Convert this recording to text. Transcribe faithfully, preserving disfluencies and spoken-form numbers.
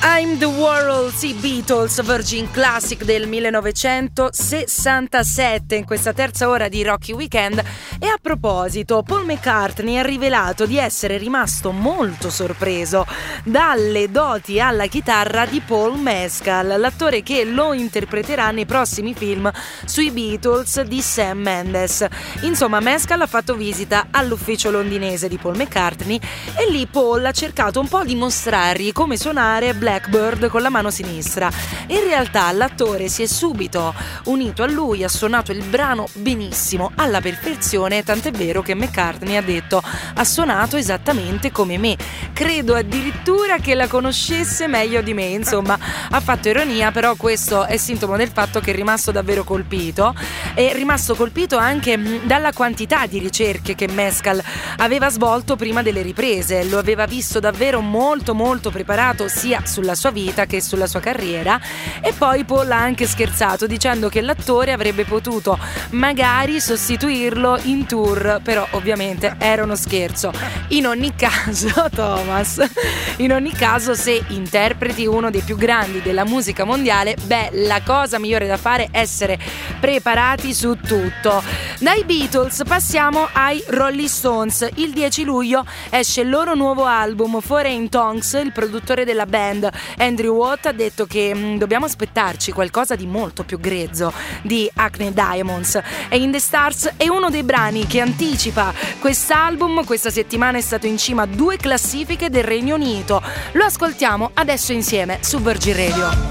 I'm the World, sì, Beatles, Virgin Classic del millenovecentosessantasette in questa terza ora di Rocky Weekend. E a proposito, Paul McCartney ha rivelato di essere rimasto molto sorpreso dalle doti alla chitarra di Paul Mescal, l'attore che lo interpreterà nei prossimi film sui Beatles di Sam Mendes. Insomma, Mescal ha fatto visita all'ufficio londinese di Paul McCartney e lì Paul ha cercato un po' di mostrargli come suonare Blackbird con la mano sinistra. In realtà l'attore si è subito unito a lui, ha suonato il brano benissimo, alla perfezione, tant'è vero che McCartney ha detto: ha suonato esattamente come me, credo addirittura che la conoscesse meglio di me. Insomma, ha fatto ironia, però questo è sintomo del fatto che è rimasto davvero colpito. È rimasto colpito anche dalla quantità di ricerche che Mescal aveva svolto prima delle riprese. Lo aveva visto davvero molto molto preparato sia sulla sua vita che sulla sua carriera. E poi Paul ha anche scherzato dicendo che l'attore avrebbe potuto magari sostituirlo in tour, però ovviamente era uno scherzo. In ogni caso, Thomas, in ogni caso, se interpreti uno dei più grandi della musica mondiale, beh, la cosa migliore da fare è essere preparati su tutto. Dai Beatles passiamo ai Rolling Stones. Il dieci luglio esce il loro nuovo album Foreign Tongues. Il produttore della band, Andrew Watt, ha detto che mh, dobbiamo aspettarci qualcosa di molto più grezzo di Hackney Diamonds. E In the Stars è uno dei brani che anticipa quest'album. Questa settimana è stato in cima a due classifiche del Regno Unito. Lo ascoltiamo adesso insieme su Virgin Radio.